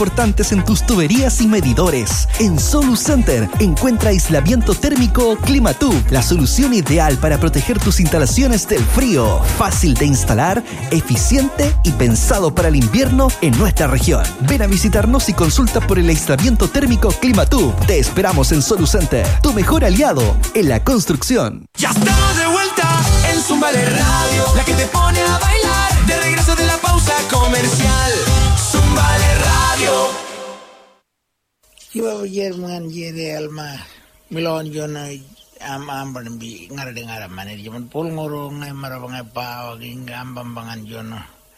importantes en tus tuberías y medidores. En Solucenter encuentra aislamiento térmico Climatube, la solución ideal para proteger tus instalaciones del frío. Fácil de instalar, eficiente y pensado para el invierno en nuestra región. Ven a visitarnos y consulta por el aislamiento térmico Climatube. Te esperamos en Solucenter, tu mejor aliado en la construcción. Ya está de vuelta en Zumbale Radio, la que te pone a bailar. De regreso de la pausa comercial. Zumbale Radio. Iba Jerman jere alma milon jona am bi ngara de ngara mane jaman pol ngoro ngai mara bangai pa wagi ngambam bangan jono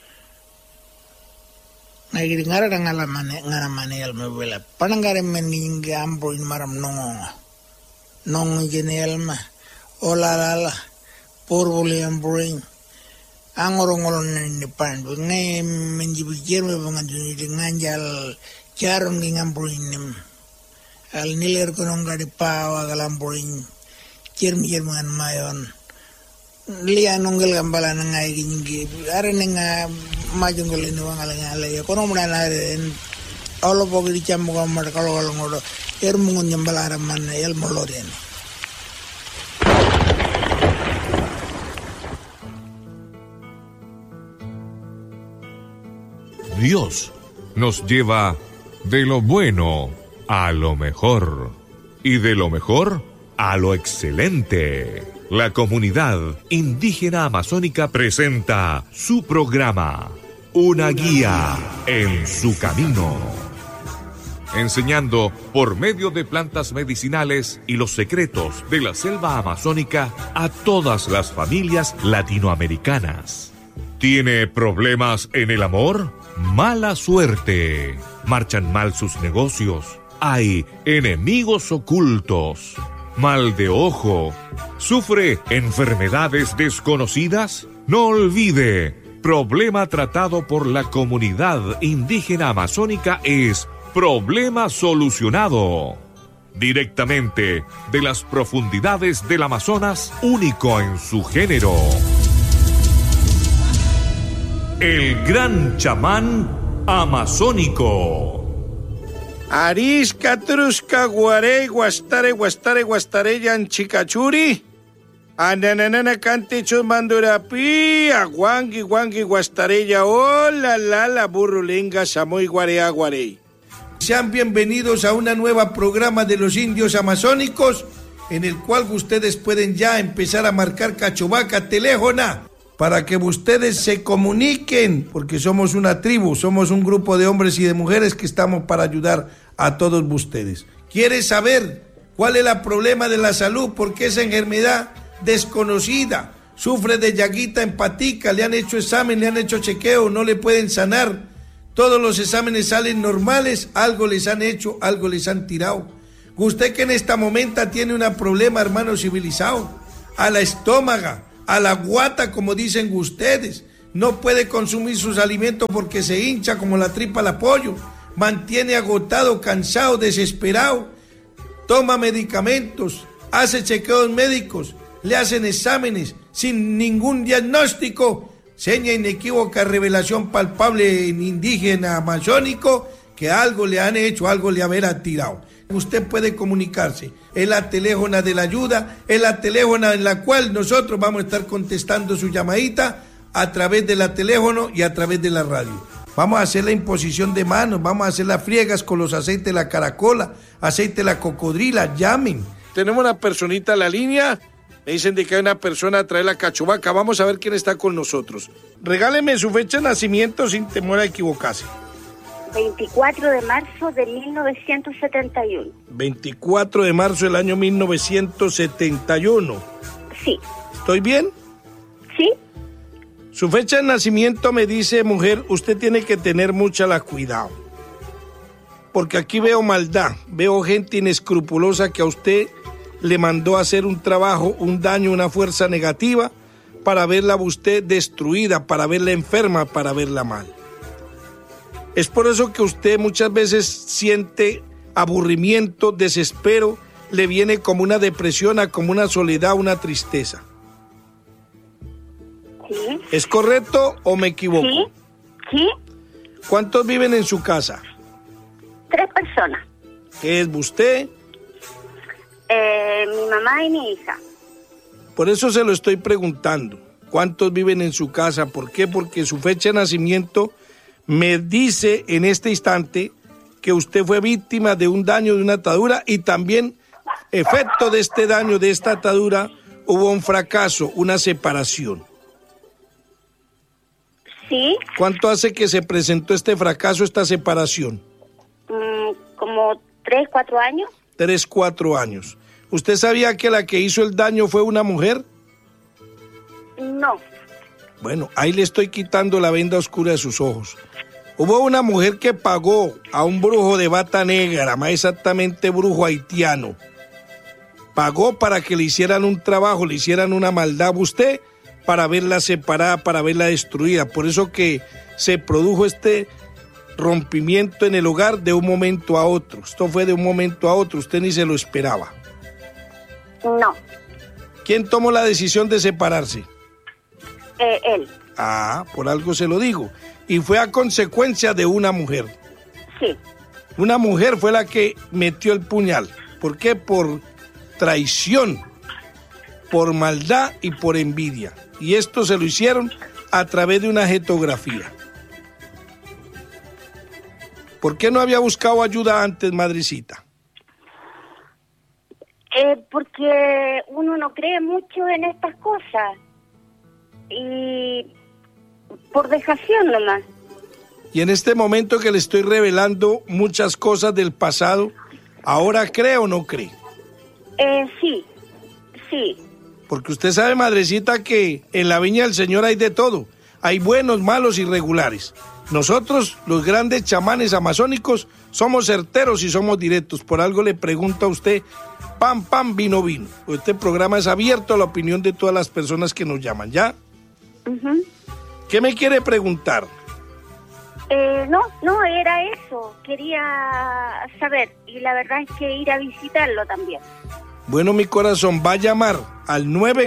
ngai gidi ngara de ngala mane alma wela panangare men ngambo in maram nong jene alma olalala por William Brain angorongolon ni pan ngai menjibi jerme bangan joni de nganjal Charon ngambroin al niler kono ngadi pawa galambroin cermi-cerman mayon liya nongel gambala ngai gingi arene nga majongol ni wangala ngala ya kono mudana en olo bogi di chammo gamar kalo ngodo ermu ngon nyambala man el moloden. Dios nos lleva de lo bueno a lo mejor y de lo mejor a lo excelente. La comunidad indígena amazónica presenta su programa, Una guía en su camino, enseñando por medio de plantas medicinales y los secretos de la selva amazónica a todas las familias latinoamericanas. ¿Tiene problemas en el amor? Mala suerte. Marchan mal sus negocios. Hay enemigos ocultos. Mal de ojo. ¿Sufre enfermedades desconocidas? No olvide, problema tratado por la comunidad indígena amazónica es problema solucionado. Directamente de las profundidades del Amazonas, único en su género. El gran chamán amazónico. Arisca, trusca, guarey, guastare, yanchicachuri. Ananana, cante, chumandurapi, aguangui, guastarella, hola, la burrulenga, samoy, guarea, guarey. Sean bienvenidos a una nueva programa de los indios amazónicos, en el cual ustedes pueden ya empezar a marcar cachovaca, teléfona, para que ustedes se comuniquen, porque somos una tribu, somos un grupo de hombres y de mujeres que estamos para ayudar a todos ustedes. ¿Quieres saber cuál es el problema de la salud? Porque esa enfermedad desconocida, sufre de llaguita hepatica, le han hecho examen, le han hecho chequeo, no le pueden sanar, todos los exámenes salen normales, algo les han hecho, algo les han tirado. Usted que en esta momento tiene un problema, hermano civilizado, a la estómago, a la guata, como dicen ustedes, no puede consumir sus alimentos porque se hincha como la tripa al pollo, mantiene agotado, cansado, desesperado, toma medicamentos, hace chequeos médicos, le hacen exámenes sin ningún diagnóstico, seña inequívoca, revelación palpable en indígena amazónico, que algo le han hecho, algo le habrá tirado. Usted puede comunicarse, es la teléfona de la ayuda, es la teléfona en la cual nosotros vamos a estar contestando su llamadita a través de la teléfono y a través de la radio. Vamos a hacer la imposición de manos, vamos a hacer las friegas con los aceites de la caracola, aceite de la cocodrila, llamen. Tenemos una personita en la línea, me dicen de que hay una persona a traer la cachovaca, vamos a ver quién está con nosotros. Regáleme su fecha de nacimiento sin temor a equivocarse. 24 de marzo de 1971. 24 de marzo del año 1971. Sí. ¿Estoy bien? Sí. Su fecha de nacimiento me dice, mujer, usted tiene que tener mucha cuidado. Porque aquí veo maldad, veo gente inescrupulosa que a usted le mandó a hacer un trabajo, un daño, una fuerza negativa para verla a usted destruida, para verla enferma, para verla mal. Es por eso que usted muchas veces siente aburrimiento, desespero, le viene como una depresión, como una soledad, una tristeza. Sí. ¿Es correcto o me equivoco? Sí. Sí. ¿Cuántos viven en su casa? personas. ¿Qué es usted? Mi mamá y mi hija. Por eso se lo estoy preguntando. ¿Cuántos viven en su casa? ¿Por qué? Porque su fecha de nacimiento me dice en este instante que usted fue víctima de un daño de una atadura y también efecto de este daño, de esta atadura, hubo un fracaso, una separación. Sí. ¿Cuánto hace que se presentó este fracaso, esta separación? Como 3, 4 años. 3, 4 años. ¿Usted sabía que la que hizo el daño fue una mujer? No. Bueno, ahí le estoy quitando la venda oscura de sus ojos. Hubo una mujer que pagó a un brujo de bata negra, más exactamente brujo haitiano. Pagó para que le hicieran un trabajo, le hicieran una maldad a usted para verla separada, para verla destruida. Por eso que se produjo este rompimiento en el hogar de un momento a otro. Esto fue de un momento a otro, usted ni se lo esperaba. No. ¿Quién tomó la decisión de separarse? Él. Ah, por algo se lo digo. Y fue a consecuencia de una mujer. Sí. Una mujer fue la que metió el puñal. ¿Por qué? Por traición, por maldad y por envidia. Y esto se lo hicieron a través de una jetografía. ¿Por qué no había buscado ayuda antes, madrecita? Porque uno no cree mucho en estas cosas. Y por dejación nomás. Y en este momento que le estoy revelando muchas cosas del pasado, ¿ahora cree o no cree? Sí. Porque usted sabe, madrecita, que en la viña del Señor hay de todo. Hay buenos, malos y regulares. Nosotros, los grandes chamanes amazónicos, somos certeros y somos directos. Por algo le pregunto a usted, pan, pan, vino, vino. Este programa es abierto a la opinión de todas las personas que nos llaman, ¿ya? Uh-huh. ¿Qué me quiere preguntar? No, era eso. Quería saber. Y la verdad es que ir a visitarlo también. Bueno, mi corazón, va a llamar al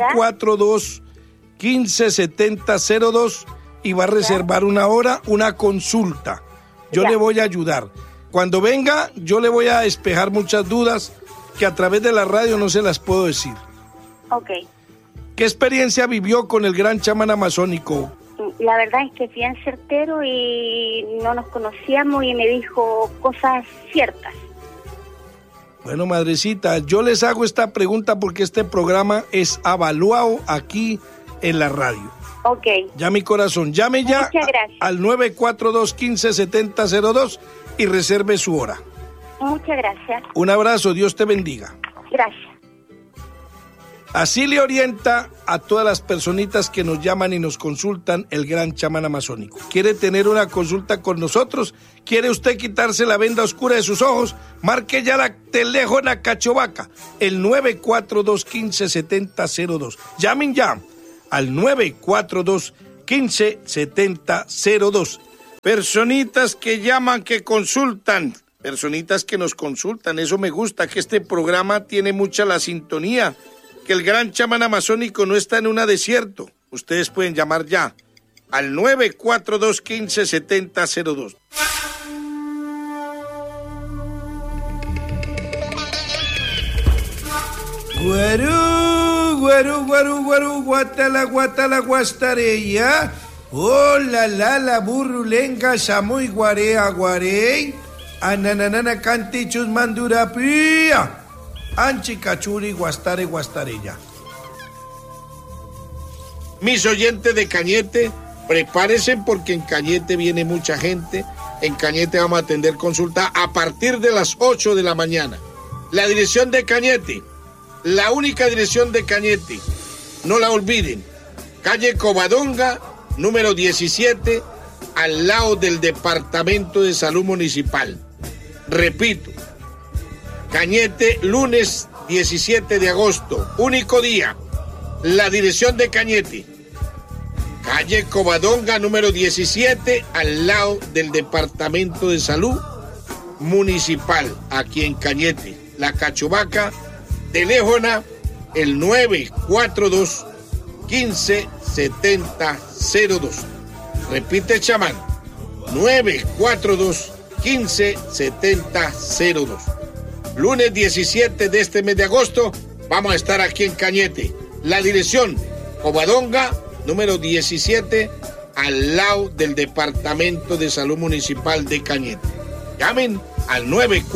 942-157002 y va a reservar una hora, una consulta. Yo le voy a ayudar. Cuando venga, yo le voy a despejar muchas dudas que a través de la radio no se las puedo decir. Ok. ¿Qué experiencia vivió con el gran chamán amazónico? La verdad es que es bien certero y no nos conocíamos y me dijo cosas ciertas. Bueno, madrecita, yo les hago esta pregunta porque este programa es evaluado aquí en la radio. Ok. Ya, mi corazón, llame ya al 942-157002 y reserve su hora. Muchas gracias. Un abrazo, Dios te bendiga. Gracias. Así le orienta a todas las personitas que nos llaman y nos consultan el gran chamán amazónico. ¿Quiere tener una consulta con nosotros? ¿Quiere usted quitarse la venda oscura de sus ojos? Marque ya la teléfono Cachovaca, el 942-157002. Llamen ya al 942-157002. Personitas que llaman, que consultan. Personitas que nos consultan. Eso me gusta, que este programa tiene mucha la sintonía. Que el gran chamán amazónico no está en un desierto. Ustedes pueden llamar ya al 942-157002. Guarú, guatala, guastareya. Oh, la burrulenga, samuy, guarea, guarey. Ananana, cantichus, mandurapía. Anchi, cachuri, guastareya. Mis oyentes de Cañete, prepárense porque en Cañete viene mucha gente. En Cañete vamos a atender consulta a partir de las 8 de la mañana. La dirección de Cañete, la única dirección de Cañete, no la olviden. Calle Covadonga, número 17, al lado del Departamento de Salud Municipal. Repito, Cañete, lunes 17 de agosto, único día. La dirección de Cañete, calle Covadonga, número 17, al lado del Departamento de Salud Municipal, aquí en Cañete. La Cachovaca, teléfono el 942-157002. Repite, chamán, 942 157002. Lunes 17 de este mes de agosto vamos a estar aquí en Cañete. La dirección, Covadonga, número 17, al lado del Departamento de Salud Municipal de Cañete. Llamen al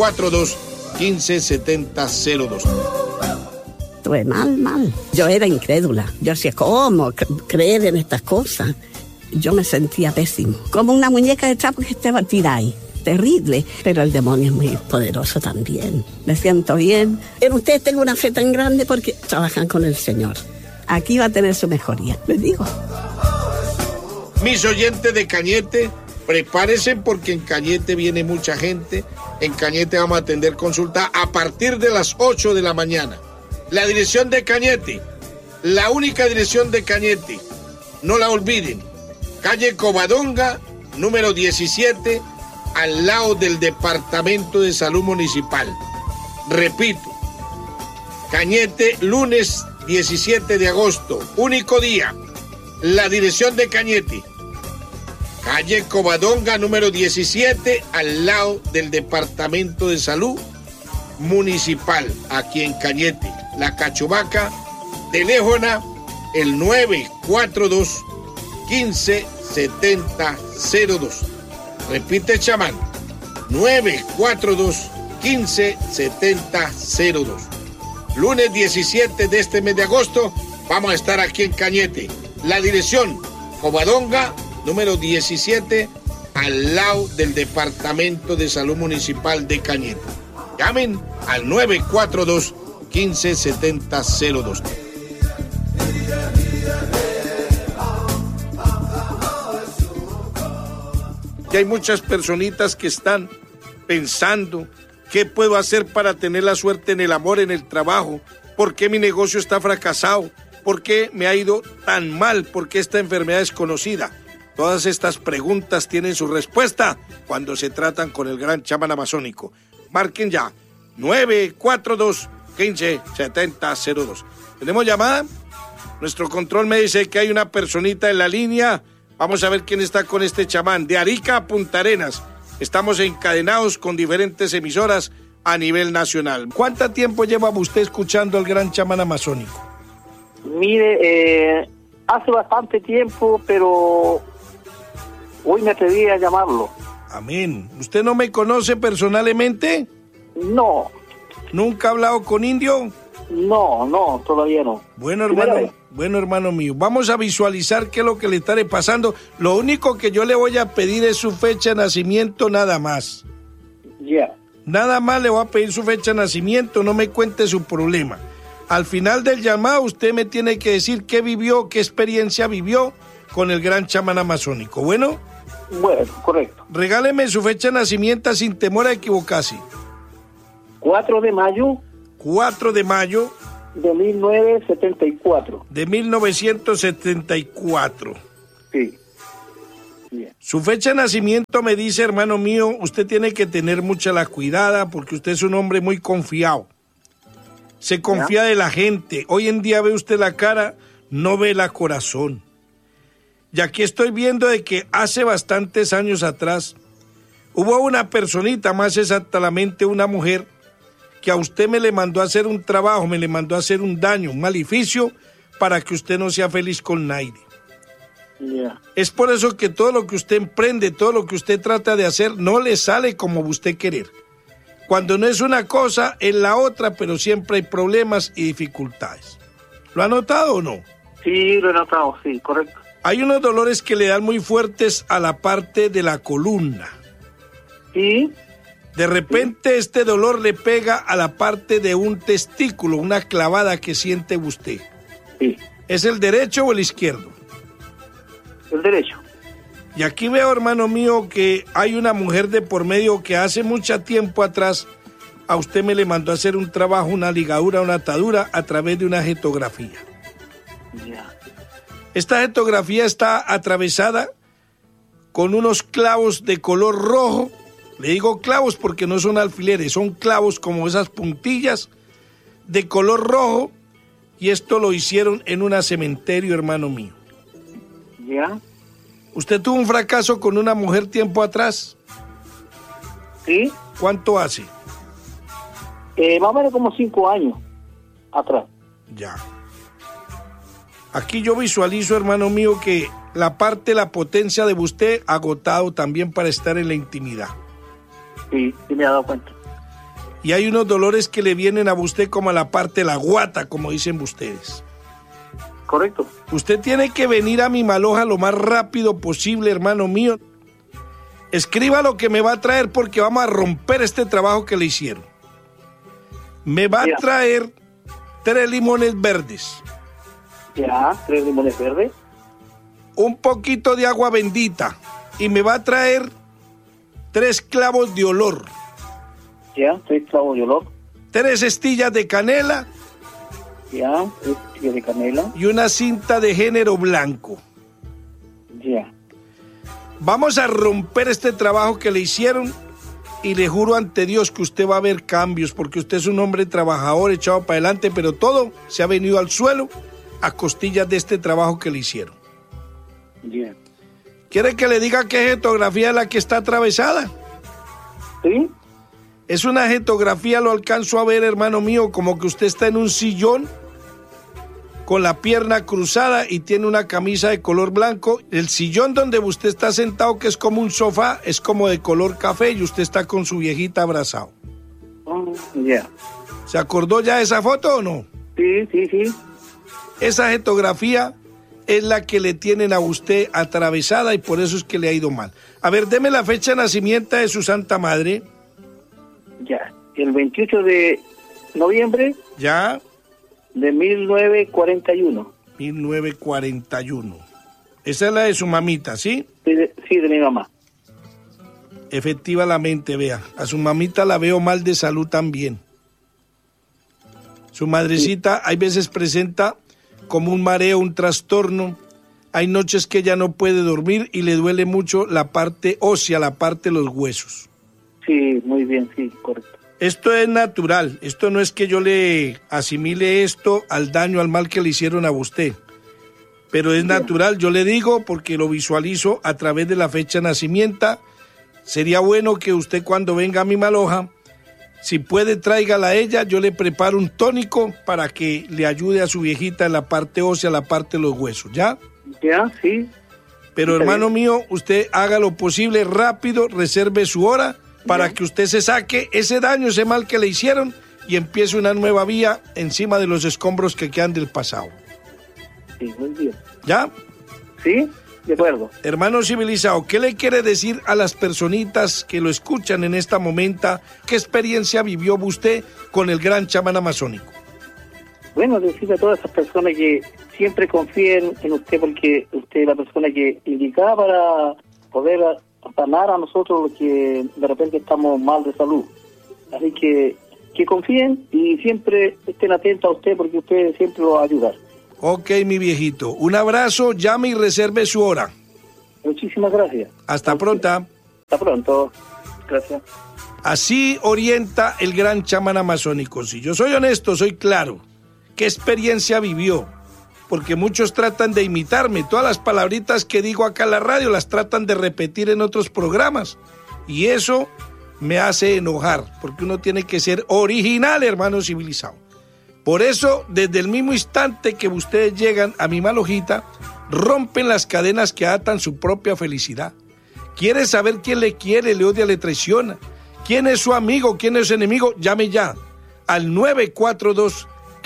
942-157002. Estuve mal. Yo era incrédula. Yo decía, ¿cómo creer en estas cosas? Yo me sentía pésimo. Como una muñeca de trapo que estaba tirada ahí. Terrible. Pero el demonio es muy poderoso también. Me siento bien. En ustedes tengo una fe tan grande porque trabajan con el Señor. Aquí va a tener su mejoría, les digo. Mis oyentes de Cañete, prepárense porque en Cañete viene mucha gente. En Cañete vamos a atender consulta a partir de las 8 de la mañana. La dirección de Cañete, la única dirección de Cañete, no la olviden. Calle Covadonga, número 17, al lado del Departamento de Salud Municipal. Repito, Cañete, lunes 17 de agosto, único día. La dirección de Cañete, calle Covadonga, número 17, al lado del Departamento de Salud Municipal, aquí en Cañete. La Cachubaca, teléfono el 942-157002. Repite, chamán, 942-157002. Lunes 17 de este mes de agosto vamos a estar aquí en Cañete. La dirección, Covadonga, número 17, al lado del Departamento de Salud Municipal de Cañete. Llamen al 942-157002. Y hay muchas personitas que están pensando, ¿qué puedo hacer para tener la suerte en el amor, en el trabajo? ¿Por qué mi negocio está fracasado? ¿Por qué me ha ido tan mal? ¿Por qué esta enfermedad es conocida? Todas estas preguntas tienen su respuesta cuando se tratan con el gran chamán amazónico. Marquen ya, 942-157002. ¿Tenemos llamada? Nuestro control me dice que hay una personita en la línea. Vamos a ver quién está con este chamán. De Arica a Punta Arenas. Estamos encadenados con diferentes emisoras a nivel nacional. ¿Cuánto tiempo lleva usted escuchando al gran chamán amazónico? Mire, hace bastante tiempo, pero hoy me atreví a llamarlo. Amén. ¿Usted no me conoce personalmente? No. ¿Nunca ha hablado con indio? No, todavía no. Bueno, hermano mío, vamos a visualizar qué es lo que le estaré pasando. Lo único que yo le voy a pedir es su fecha de nacimiento, nada más. Ya. Nada más le voy a pedir su fecha de nacimiento, no me cuente su problema. Al final del llamado usted me tiene que decir qué vivió, qué experiencia vivió con el gran chamán amazónico. ¿Bueno? Bueno, correcto. Regáleme su fecha de nacimiento sin temor a equivocarse. 4 de mayo. 4 de mayo. De 1974. De 1974. Sí. Bien. Su fecha de nacimiento me dice, hermano mío, usted tiene que tener mucha la cuidada porque usted es un hombre muy confiado. Se confía de la gente. Hoy en día ve usted la cara, no ve la corazón. Y aquí estoy viendo de que hace bastantes años atrás hubo una personita, más exactamente una mujer, que a usted me le mandó a hacer un trabajo, me le mandó a hacer un daño, un maleficio, para que usted no sea feliz con nadie. Yeah. Es por eso que todo lo que usted emprende, todo lo que usted trata de hacer, no le sale como usted querer. Cuando no es una cosa, es la otra, pero siempre hay problemas y dificultades. ¿Lo ha notado o no? Sí, lo he notado, sí, correcto. Hay unos dolores que le dan muy fuertes a la parte de la columna. Sí. De repente este dolor le pega a la parte de un testículo, una clavada que siente usted. Sí. ¿Es el derecho o el izquierdo? El derecho. Y aquí veo, hermano mío, que hay una mujer de por medio que hace mucho tiempo atrás a usted me le mandó a hacer un trabajo, una ligadura, una atadura a través de una jetografía. Ya. Esta jetografía está atravesada con unos clavos de color rojo. Le digo clavos porque no son alfileres, son clavos como esas puntillas de color rojo, y esto lo hicieron en un cementerio, hermano mío. Ya. ¿Usted tuvo un fracaso con una mujer tiempo atrás? ¿Sí? ¿Cuánto hace? Más o menos como 5 años atrás. Ya. Aquí yo visualizo, hermano mío, que la potencia de usted agotado también para estar en la intimidad. Sí, sí me he dado cuenta. Y hay unos dolores que le vienen a usted como a la parte de la guata, como dicen ustedes. Correcto. Usted tiene que venir a mi Maloja lo más rápido posible, hermano mío. Escriba lo que me va a traer porque vamos a romper este trabajo que le hicieron. Me va a traer 3 limones verdes. Ya, 3 limones verdes. Un poquito de agua bendita. Y me va a traer 3 clavos de olor. Ya, 3 clavos de olor. 3 estillas de canela. Ya, 3 estillas de canela. Y una cinta de género blanco. Ya. Vamos a romper este trabajo que le hicieron y le juro ante Dios que usted va a ver cambios porque usted es un hombre trabajador, echado para adelante, pero todo se ha venido al suelo a costillas de este trabajo que le hicieron. Ya. ¿Quiere que le diga qué jetografía es la que está atravesada? ¿Sí? Es una jetografía, lo alcanzo a ver, hermano mío, como que usted está en un sillón con la pierna cruzada y tiene una camisa de color blanco. El sillón donde usted está sentado, que es como un sofá, es como de color café y usted está con su viejita abrazado. Ya. ¿Se acordó ya de esa foto o no? Sí, sí, sí. Esa jetografía es la que le tienen a usted atravesada y por eso es que le ha ido mal. A ver, deme la fecha de nacimiento de su Santa Madre. Ya. El 28 de noviembre. Ya. De 1941. 1941. Esa es la de su mamita, ¿sí? Sí, de mi mamá. Efectivamente, vea. A su mamita la veo mal de salud también. Su madrecita hay veces presenta como un mareo, un trastorno. Hay noches que ella no puede dormir y le duele mucho la parte ósea, la parte de los huesos. Sí, muy bien, sí, correcto. Esto es natural, esto no es que yo le asimile esto al daño, al mal que le hicieron a usted, pero es natural, yo le digo porque lo visualizo a través de la fecha de nacimiento. Sería bueno que usted cuando venga a mi Maloja, si puede tráigala a ella, yo le preparo un tónico para que le ayude a su viejita en la parte ósea, la parte de los huesos, ¿ya? Ya, sí. Pero hermano mío, usted haga lo posible rápido, reserve su hora, para que usted se saque ese daño, ese mal que le hicieron y empiece una nueva vía encima de los escombros que quedan del pasado. Sí, muy bien. ¿Ya? Sí, de acuerdo. Hermano civilizado, ¿qué le quiere decir a las personitas que lo escuchan en esta momento? ¿Qué experiencia vivió usted con el gran chamán amazónico? Bueno, decirle a todas esas personas que siempre confíen en usted porque usted es la persona que indicaba para poder sanar a nosotros los que de repente estamos mal de salud. Así que confíen y siempre estén atentos a usted porque usted siempre lo va a ayudar. Ok, mi viejito. Un abrazo, llame y reserve su hora. Muchísimas gracias. Hasta pronto. Hasta pronto. Gracias. Así orienta el gran chamán amazónico. Si yo soy honesto, soy claro. ¿Qué experiencia vivió? Porque muchos tratan de imitarme. Todas las palabritas que digo acá en la radio las tratan de repetir en otros programas. Y eso me hace enojar, porque uno tiene que ser original, hermano civilizado. Por eso, desde el mismo instante que ustedes llegan a mi Malojita, rompen las cadenas que atan su propia felicidad. ¿Quiere saber quién le quiere, le odia, le traiciona? ¿Quién es su amigo, quién es su enemigo? Llame ya al 942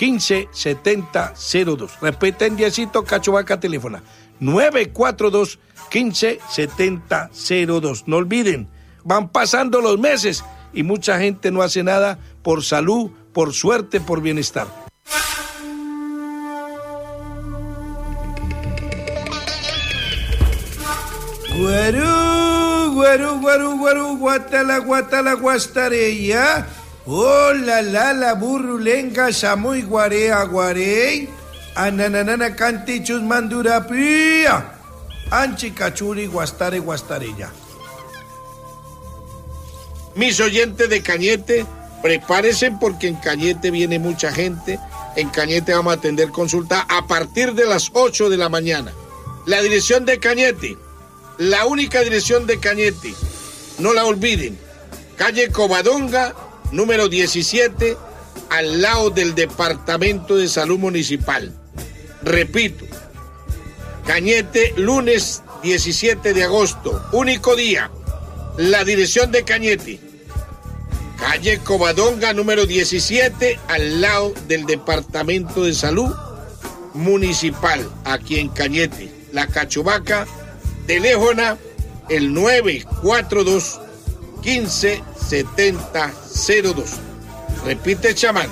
157002. Repiten diecito, Cacho Vaca teléfono 942 157002. No olviden, van pasando los meses y mucha gente no hace nada por salud, por suerte, por bienestar. Guarú, guarú, guarú, guarú, guatala, guatala, guastareya. Hola, la burrulenga, samoy, guarea, guarey. Ananana, cantichus, mandurapía. Anchi, cachuri, guastare, guastareya. Mis oyentes de Cañete, prepárense porque en Cañete viene mucha gente. En Cañete vamos a atender consulta a partir de las 8 de la mañana. La dirección de Cañete, la única dirección de Cañete, no la olviden. calle Covadonga, número 17, al lado del Departamento de Salud Municipal. Repito, Cañete, lunes 17 de agosto, único día. La dirección de Cañete, calle Covadonga, número 17, al lado del Departamento de Salud Municipal, aquí en Cañete. La Cachubaca, teléfono el 942-157002. Repite, chamán,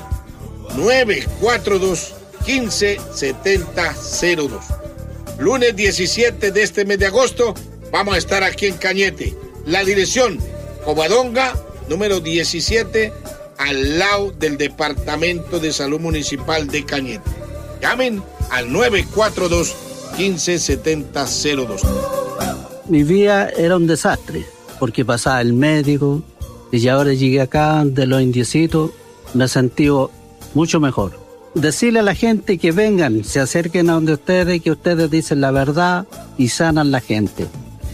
942-157002. Lunes 17 de este mes de agosto vamos a estar aquí en Cañete. La dirección, Covadonga, número 17, al lado del Departamento de Salud Municipal de Cañete. Llamen al 942-157002. Mi vida era un desastre, porque pasaba el médico, y ahora llegué acá de los indiecitos, me sentí mucho mejor. Decirle a la gente que vengan, se acerquen a donde ustedes, que ustedes dicen la verdad y sanan la gente.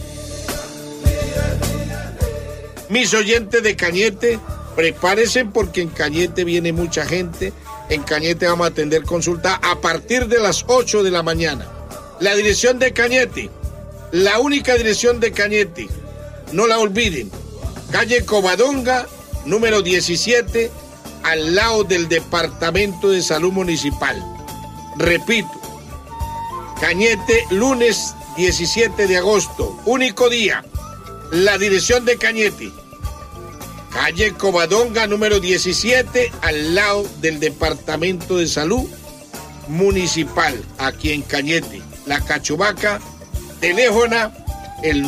Mis oyentes de Cañete, prepárense porque en Cañete viene mucha gente. En Cañete vamos a atender consulta a partir de las 8 de la mañana. La dirección de Cañete, la única dirección de Cañete, no la olviden. Calle Covadonga, número 17, al lado del Departamento de Salud Municipal. Repito, Cañete, lunes 17 de agosto, único día. La dirección de Cañete, calle Covadonga, número 17, al lado del Departamento de Salud Municipal, aquí en Cañete. La Cachubaca, teléfono el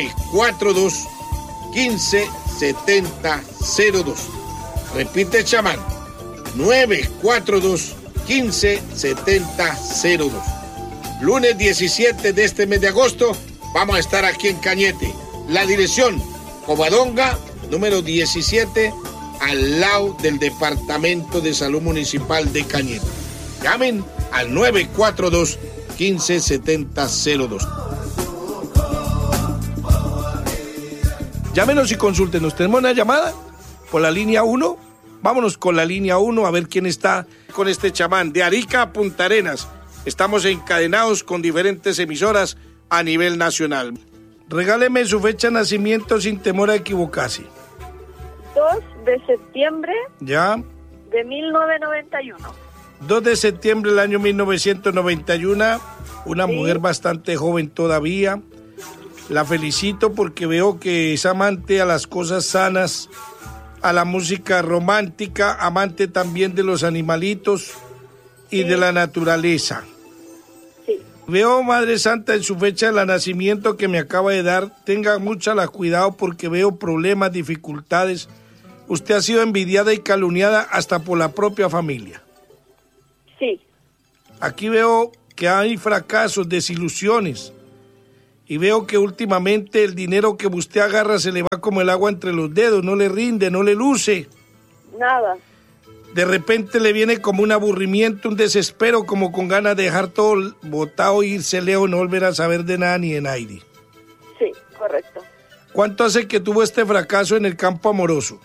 942-157002. Repite, chamán, 942-157002. Lunes 17 de este mes de agosto vamos a estar aquí en Cañete. La dirección, Covadonga, número 17, al lado del Departamento de Salud Municipal de Cañete. Llamen al 942-157002. Llámenos y consúltenos. ¿Tenemos una llamada por la línea 1? Vámonos con la línea 1 a ver quién está con este chamán. De Arica a Punta Arenas. Estamos encadenados con diferentes emisoras a nivel nacional. Regáleme su fecha de nacimiento sin temor a equivocarse. 2 de septiembre ¿Ya? de 1991. 2 de septiembre del año 1991. Una mujer bastante joven todavía. La felicito porque veo que es amante a las cosas sanas, a la música romántica, amante también de los animalitos y de la naturaleza. Veo, Madre Santa, en su fecha de nacimiento que me acaba de dar, tenga mucha cuidado porque veo problemas, dificultades. Usted ha sido envidiada y calumniada hasta por la propia familia. Sí. Aquí veo que hay fracasos, desilusiones. Y veo que últimamente el dinero que usted agarra se le va como el agua entre los dedos, no le rinde, no le luce. Nada. De repente le viene como un aburrimiento, un desespero, como con ganas de dejar todo botado, irse lejos, no volver a saber de nada ni de nadie. Sí, correcto. ¿Cuánto hace que tuvo este fracaso en el campo amoroso?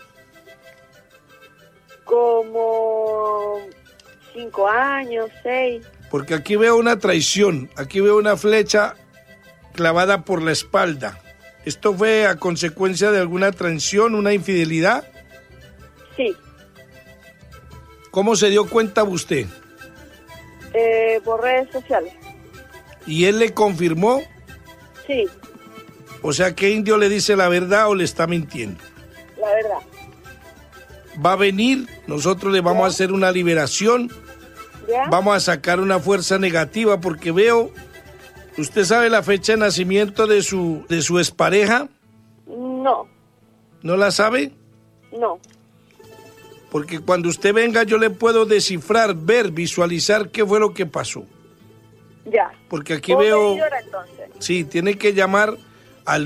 Como 5 años, 6. Porque aquí veo una traición, aquí veo una flecha clavada por la espalda. ¿Esto fue a consecuencia de alguna traición, una infidelidad? Sí. ¿Cómo se dio cuenta usted? Por redes sociales. ¿Y él le confirmó? Sí. O sea, ¿qué indio le dice la verdad o le está mintiendo? La verdad. Va a venir, nosotros le vamos a hacer una liberación, vamos a sacar una fuerza negativa porque veo, ¿usted sabe la fecha de nacimiento de su expareja? No. ¿No la sabe? No. Porque cuando usted venga yo le puedo descifrar, ver, visualizar qué fue lo que pasó. Ya. Porque aquí veo... Llora, entonces? Sí, tiene que llamar al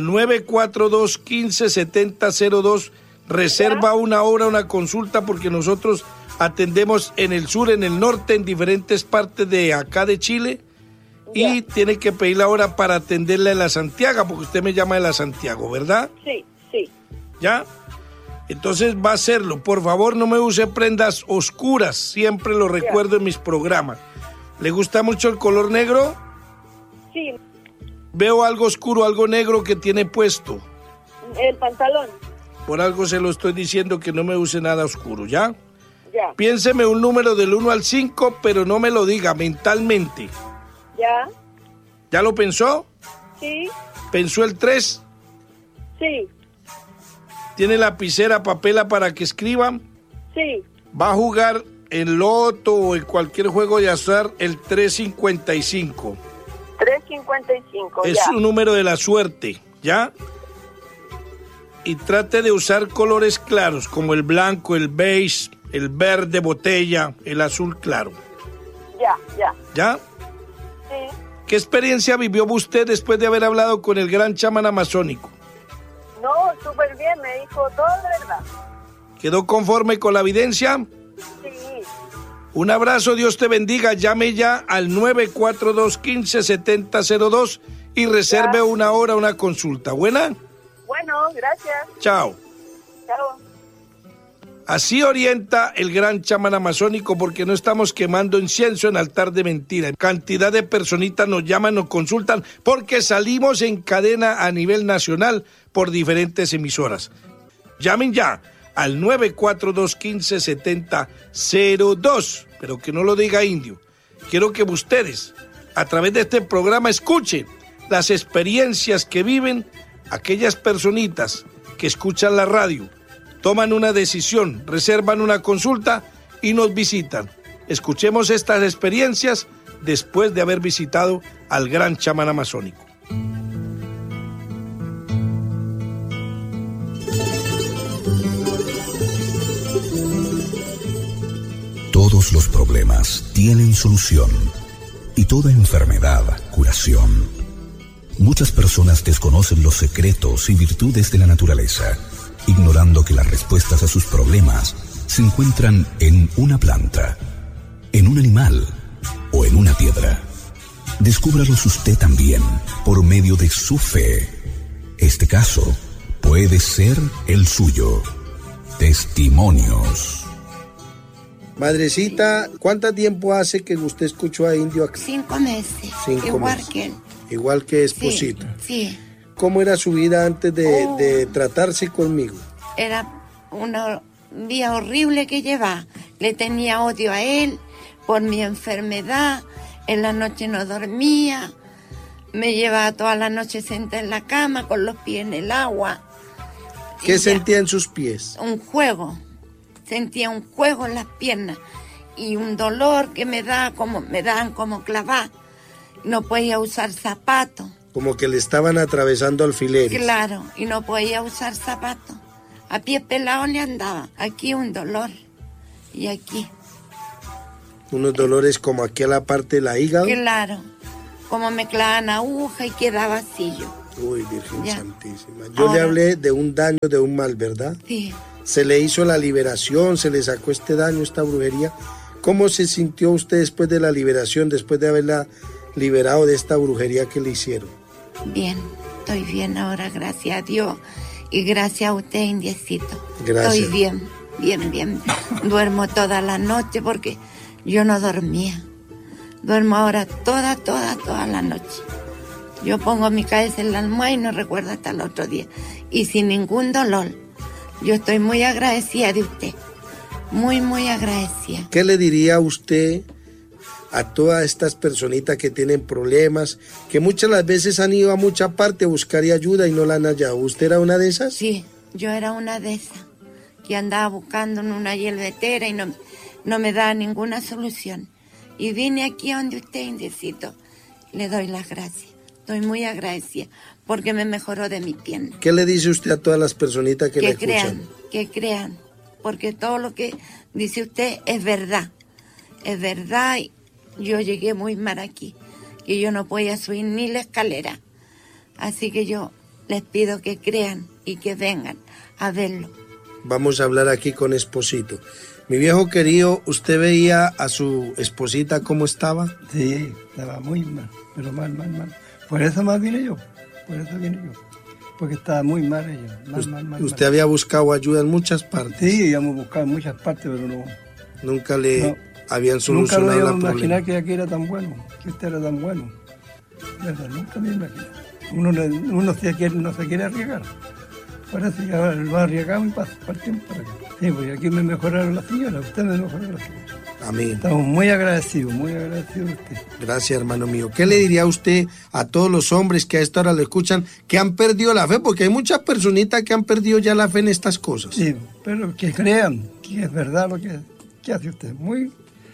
942-157002. Reserva una hora, una consulta, porque nosotros atendemos en el sur, en el norte, en diferentes partes de acá de Chile. Y tiene que pedir la hora para atenderla en la Santiago, porque usted me llama de la Santiago, ¿verdad? Sí, sí. ¿Ya? Entonces va a hacerlo. Por favor, no me use prendas oscuras. Siempre lo recuerdo en mis programas. ¿Le gusta mucho el color negro? Sí, Veo algo oscuro, algo negro que tiene puesto. el pantalón. Por algo se lo estoy diciendo que no me use nada oscuro, ¿ya? Ya, Piénseme un número del 1 al 5, pero no me lo diga mentalmente. ya, ¿Ya lo pensó? sí, ¿Pensó el 3? sí, ¿Tiene lapicera, papela para que escriban? sí. Va a jugar en loto o en cualquier juego de azar el 355. 355, Es ya. un número de la suerte, ¿ya? Y trate de usar colores claros como el blanco, el beige, el verde botella, el azul claro, Ya, ya. ¿ya? Sí. ¿Qué experiencia vivió usted después de haber hablado con el gran chamán amazónico? No, súper bien, me dijo todo de verdad. ¿Quedó conforme con la evidencia? Sí. Un abrazo, Dios te bendiga. Llame ya al 942-15-7002 y reserve una hora, una consulta. ¿Buena? Bueno, gracias. Chao. Chao. Así orienta el gran chamán amazónico, porque no estamos quemando incienso en altar de mentira. Cantidad de personitas nos llaman, nos consultan, porque salimos en cadena a nivel nacional por diferentes emisoras. Llamen ya al 942-15-7002, pero que no lo diga indio. Quiero que ustedes, a través de este programa, escuchen las experiencias que viven aquellas personitas que escuchan la radio, toman una decisión, reservan una consulta y nos visitan. Escuchemos estas experiencias después de haber visitado al gran chamán amazónico. Todos los problemas tienen solución y toda enfermedad curación. Muchas personas desconocen los secretos y virtudes de la naturaleza, ignorando que las respuestas a sus problemas se encuentran en una planta, en un animal o en una piedra. Descúbralos usted también por medio de su fe. Este caso puede ser el suyo. Testimonios. Madrecita, ¿cuánto tiempo hace que usted escuchó a Indio acá? 5 meses. 5 igual meses. que él. Igual que Esposito. Sí. ¿Cómo era su vida antes de tratarse conmigo? Era una vida horrible que llevaba. Le tenía odio a él por mi enfermedad. En la noche no dormía. Me llevaba toda la noche sentada en la cama con los pies en el agua. ¿Qué sentía en sus pies? Un juego. Sentía un juego en las piernas y un dolor que me daban como clavar. No podía usar zapatos. Como que le estaban atravesando alfileres. Claro, y no podía usar zapatos. A pie pelado le andaba. Aquí un dolor y aquí. Unos dolores como aquí a la parte de la hígado. Claro, como me clavan aguja y quedaba así yo. Uy, Virgen Ya. Santísima. Yo le hablé de un daño, de un mal, ¿verdad? Sí. Se le hizo la liberación, se le sacó este daño, esta brujería. ¿Cómo se sintió usted después de la liberación, después de haberla liberado de esta brujería que le hicieron? Bien, estoy bien ahora, gracias a Dios. Y gracias a usted, Indiecito. Gracias. Estoy bien. Duermo toda la noche porque yo no dormía. Duermo ahora toda la noche. Yo pongo mi cabeza en la almohada y no recuerdo hasta el otro día. Y sin ningún dolor. Yo estoy muy agradecida de usted. Muy agradecida. ¿Qué le diría usted a todas estas personitas que tienen problemas, que muchas las veces han ido a mucha parte a buscar ayuda y no la han hallado? ¿Usted era una de esas? Sí, yo era una de esas que andaba buscando en una hielvetera y no me daba ninguna solución. Y vine aquí donde usted, Indiecito. Le doy las gracias. Estoy muy agradecida porque me mejoró de mi pierna. ¿Qué le dice usted a todas las personitas que le escuchan? Que crean, porque todo lo que dice usted es verdad. Es verdad. Yo llegué muy mal aquí, que yo no podía subir ni la escalera. Así que yo les pido que crean y que vengan a verlo. Vamos a hablar aquí con Esposito. Mi viejo querido, ¿usted veía a su esposita cómo estaba? Sí, estaba muy mal, pero mal. Por eso más vine yo. porque estaba muy mal ella. Mal. ¿Usted había buscado ayuda en muchas partes? Sí, habíamos buscado en muchas partes, pero no. Nunca habían solucionado el problema. Nunca lo iba a imaginar que aquí era tan bueno, que usted era tan bueno. ¿Verdad? Nunca me imaginé. Uno no se quiere arriesgar. Parece que ahora lo arriesgamos y pasa el tiempo para acá. Sí, porque aquí me mejoraron las señoras, usted me mejoró las señoras. Amén. Estamos muy agradecidos de usted. Gracias, hermano mío. ¿Qué le diría usted a todos los hombres que a esta hora lo escuchan que han perdido la fe? Porque hay muchas personitas que han perdido ya la fe en estas cosas. Sí, pero que crean que es verdad lo que hace usted. Muy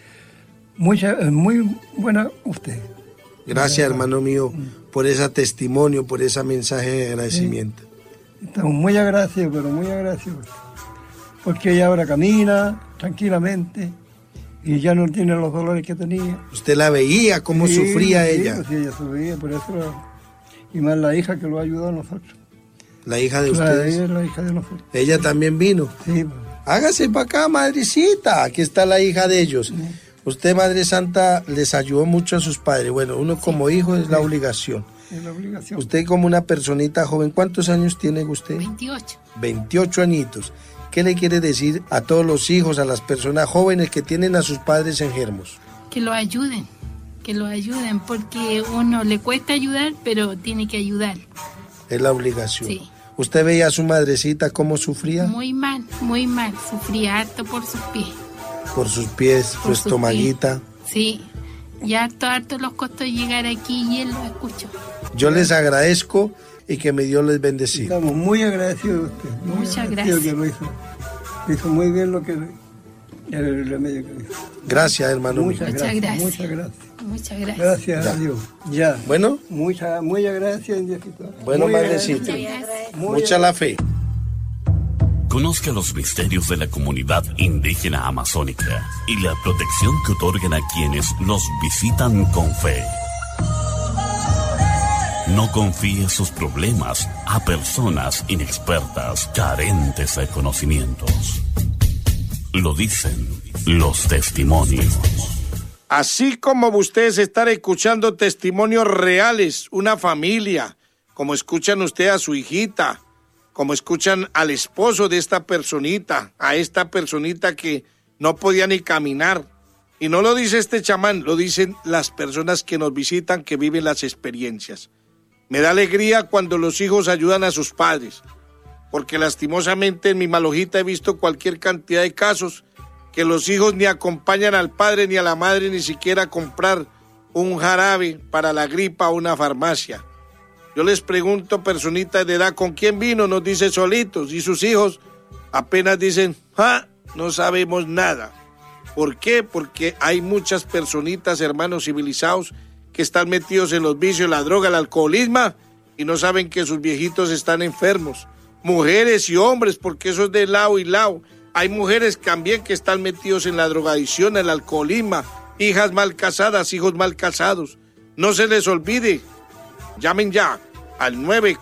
buena usted. Gracias, hermano mío, por ese testimonio, por ese mensaje de agradecimiento. Sí. Estamos muy agradecidos, pero muy agradecidos. Porque ella ahora camina tranquilamente y ya no tiene los dolores que tenía. ¿Usted la veía cómo sufría ella? Sí, ella sufría, por eso. Y más la hija que lo ayudó a nosotros. ¿La hija de ustedes? Ella es la hija de nosotros. ¿Ella también vino? Sí. Hágase para acá, madrecita. Aquí está la hija de ellos. Sí. Usted, Madre Santa, les ayudó mucho a sus padres. Bueno, uno como hijo es la obligación. Es la obligación. Usted como una personita joven, ¿cuántos años tiene usted? 28. 28 añitos. ¿Qué le quiere decir a todos los hijos, a las personas jóvenes que tienen a sus padres enfermos? Que lo ayuden, porque uno le cuesta ayudar, pero tiene que ayudar. Es la obligación. Sí. ¿Usted veía a su madrecita cómo sufría? Muy mal, sufría harto por sus pies. Por sus pies, su estomaguita. Sí, y harto los costó llegar aquí y él lo escuchó. Yo les agradezco y que mi Dios les bendiga. Estamos muy agradecidos de usted. Muchas gracias. Que lo hizo muy bien lo que el remedio que hizo. Gracias, hermano. Muchas gracias. Muchas gracias. Muchas gracias. Gracias a Dios. Ya. Bueno. Muy gracias, Diosito. Bueno, madrecita. Mucha la fe. Conozca los misterios de la comunidad indígena amazónica y la protección que otorgan a quienes los visitan con fe. No confíe sus problemas a personas inexpertas, carentes de conocimientos. Lo dicen los testimonios. Así como ustedes están escuchando testimonios reales, una familia, como escuchan ustedes a su hijita, como escuchan al esposo de esta personita, a esta personita que no podía ni caminar. Y no lo dice este chamán, lo dicen las personas que nos visitan, que viven las experiencias. Me da alegría cuando los hijos ayudan a sus padres, porque lastimosamente en mi malojita he visto cualquier cantidad de casos que los hijos ni acompañan al padre ni a la madre ni siquiera a comprar un jarabe para la gripa o una farmacia. Yo les pregunto, personitas de edad, ¿con quién vino? Nos dice solitos, y sus hijos apenas dicen, no sabemos nada. ¿Por qué? Porque hay muchas personitas, hermanos civilizados, que están metidos en los vicios, la droga, el alcoholismo, y no saben que sus viejitos están enfermos. Mujeres y hombres, porque eso es de lado y lado. Hay mujeres también que están metidos en la drogadicción, el alcoholismo, hijas mal casadas, hijos mal casados. No se les olvide, llamen ya al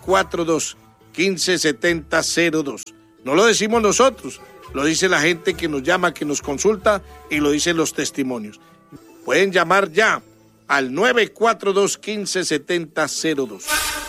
942-157002. No lo decimos nosotros, lo dice la gente que nos llama, que nos consulta, y lo dicen los testimonios. Pueden llamar ya al 942-157002.